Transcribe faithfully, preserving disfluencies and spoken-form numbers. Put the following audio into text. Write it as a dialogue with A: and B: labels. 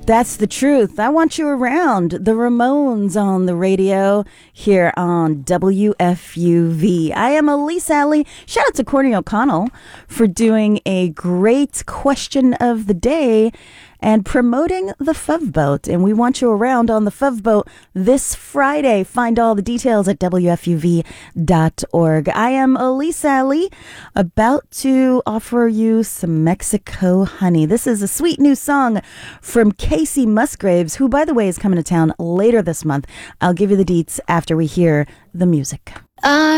A: That's the truth. I want you around. The Ramones on the radio here on W F U V. I am Elise Alley. Shout out to Courtney O'Connell for doing a great question of the day and promoting the F U V Boat. And we want you around on the F U V Boat this Friday. Find all the details at W F U V dot org. I am Elise Alley, about to offer you some Mexico Honey. This is a sweet new song from Casey Musgraves, who, by the way, is coming to town later this month. I'll give you the deets after we hear the music.
B: I